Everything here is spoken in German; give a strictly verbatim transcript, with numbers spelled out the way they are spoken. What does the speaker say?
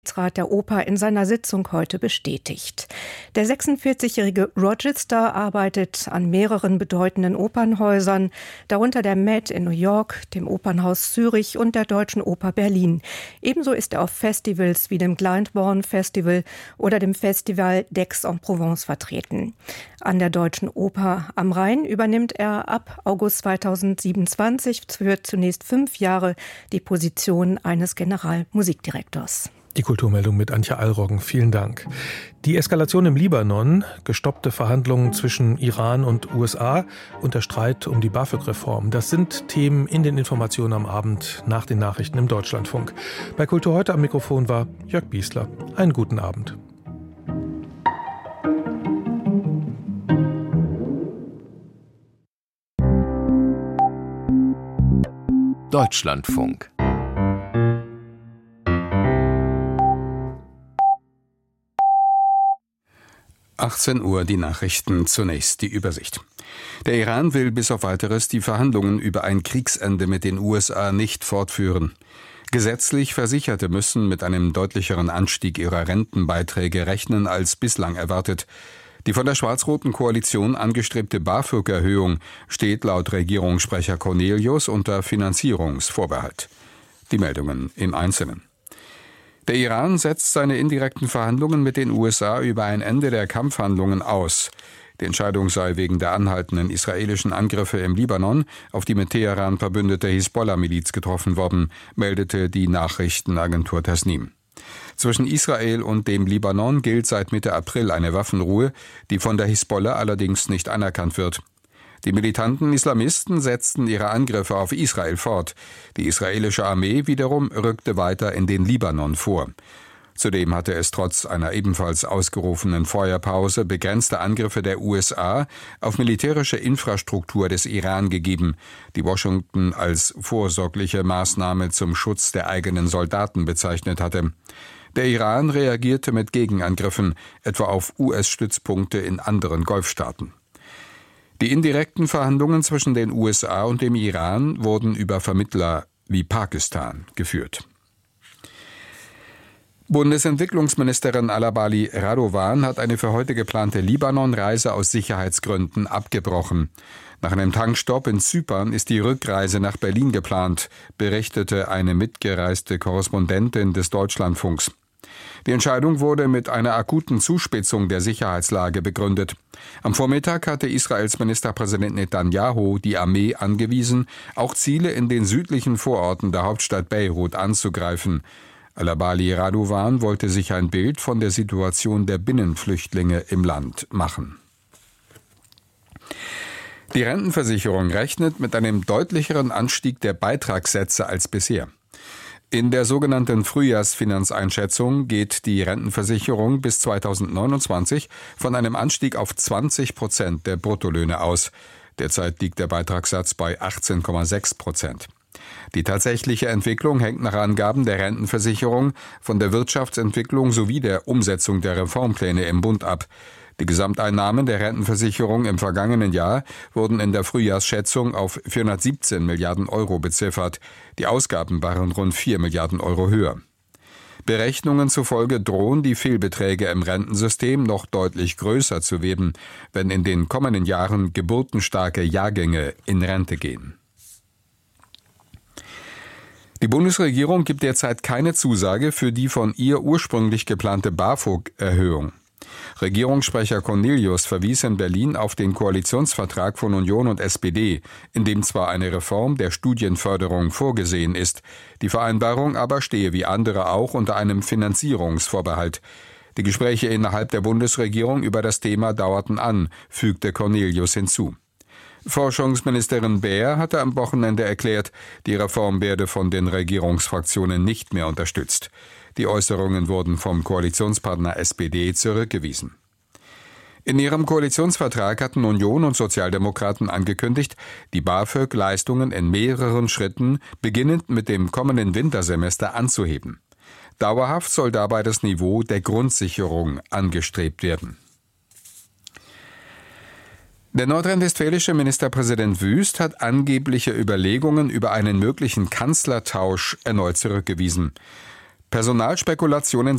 Rat der Oper in seiner Sitzung heute bestätigt. Der sechsundvierzigjährige Register arbeitet an mehreren bedeutenden Opernhäusern, darunter der Met in New York, dem Opernhaus Zürich und der Deutschen Oper Berlin. Ebenso ist er auf Festivals wie dem Glyndebourne Festival oder dem Festival d'Aix-en-Provence vertreten. An der Deutschen Oper am Rhein übernimmt er ab August zweitausendsiebenundzwanzig für zunächst fünf Jahre die Position eines Generalmusikdirektors. Die Kulturmeldung mit Antje Allroggen. Vielen Dank. Die Eskalation im Libanon, gestoppte Verhandlungen zwischen Iran und U S A und der Streit um die BAföG-Reform. Das sind Themen in den Informationen am Abend nach den Nachrichten im Deutschlandfunk. Bei Kultur heute am Mikrofon war Jörg Biesler. Einen guten Abend. Deutschlandfunk. achtzehn Uhr die Nachrichten, zunächst die Übersicht. Der Iran will bis auf Weiteres die Verhandlungen über ein Kriegsende mit den U S A nicht fortführen. Gesetzlich Versicherte müssen mit einem deutlicheren Anstieg ihrer Rentenbeiträge rechnen als bislang erwartet. Die von der schwarz-roten Koalition angestrebte BAföG-Erhöhung steht laut Regierungssprecher Cornelius unter Finanzierungsvorbehalt. Die Meldungen im Einzelnen. Der Iran setzt seine indirekten Verhandlungen mit den U S A über ein Ende der Kampfhandlungen aus. Die Entscheidung sei wegen der anhaltenden israelischen Angriffe im Libanon auf die mit Teheran verbündete Hisbollah-Miliz getroffen worden, meldete die Nachrichtenagentur Tasnim. Zwischen Israel und dem Libanon gilt seit Mitte April eine Waffenruhe, die von der Hisbollah allerdings nicht anerkannt wird. Die militanten Islamisten setzten ihre Angriffe auf Israel fort. Die israelische Armee wiederum rückte weiter in den Libanon vor. Zudem hatte es trotz einer ebenfalls ausgerufenen Feuerpause begrenzte Angriffe der U S A auf militärische Infrastruktur des Iran gegeben, die Washington als vorsorgliche Maßnahme zum Schutz der eigenen Soldaten bezeichnet hatte. Der Iran reagierte mit Gegenangriffen, etwa auf U S-Stützpunkte in anderen Golfstaaten. Die indirekten Verhandlungen zwischen den U S A und dem Iran wurden über Vermittler wie Pakistan geführt. Bundesentwicklungsministerin Alabali Radovan hat eine für heute geplante Libanon-Reise aus Sicherheitsgründen abgebrochen. Nach einem Tankstopp in Zypern ist die Rückreise nach Berlin geplant, berichtete eine mitgereiste Korrespondentin des Deutschlandfunks. Die Entscheidung wurde mit einer akuten Zuspitzung der Sicherheitslage begründet. Am Vormittag hatte Israels Ministerpräsident Netanyahu die Armee angewiesen, auch Ziele in den südlichen Vororten der Hauptstadt Beirut anzugreifen. Alabali Radovan wollte sich ein Bild von der Situation der Binnenflüchtlinge im Land machen. Die Rentenversicherung rechnet mit einem deutlicheren Anstieg der Beitragssätze als bisher. In der sogenannten Frühjahrsfinanzeinschätzung geht die Rentenversicherung bis zweitausendneunundzwanzig von einem Anstieg auf zwanzig Prozent der Bruttolöhne aus. Derzeit liegt der Beitragssatz bei achtzehn Komma sechs Prozent. Die tatsächliche Entwicklung hängt nach Angaben der Rentenversicherung von der Wirtschaftsentwicklung sowie der Umsetzung der Reformpläne im Bund ab. Die Gesamteinnahmen der Rentenversicherung im vergangenen Jahr wurden in der Frühjahrsschätzung auf vierhundertsiebzehn Milliarden Euro beziffert. Die Ausgaben waren rund vier Milliarden Euro höher. Berechnungen zufolge drohen die Fehlbeträge im Rentensystem noch deutlich größer zu werden, wenn in den kommenden Jahren geburtenstarke Jahrgänge in Rente gehen. Die Bundesregierung gibt derzeit keine Zusage für die von ihr ursprünglich geplante BAföG-Erhöhung. Regierungssprecher Cornelius verwies in Berlin auf den Koalitionsvertrag von Union und S P D, in dem zwar eine Reform der Studienförderung vorgesehen ist, die Vereinbarung aber stehe wie andere auch unter einem Finanzierungsvorbehalt. Die Gespräche innerhalb der Bundesregierung über das Thema dauerten an, fügte Cornelius hinzu. Forschungsministerin Baer hatte am Wochenende erklärt, die Reform werde von den Regierungsfraktionen nicht mehr unterstützt. Die Äußerungen wurden vom Koalitionspartner S P D zurückgewiesen. In ihrem Koalitionsvertrag hatten Union und Sozialdemokraten angekündigt, die BAföG-Leistungen in mehreren Schritten beginnend mit dem kommenden Wintersemester anzuheben. Dauerhaft soll dabei das Niveau der Grundsicherung angestrebt werden. Der nordrhein-westfälische Ministerpräsident Wüst hat angebliche Überlegungen über einen möglichen Kanzlertausch erneut zurückgewiesen. Personalspekulationen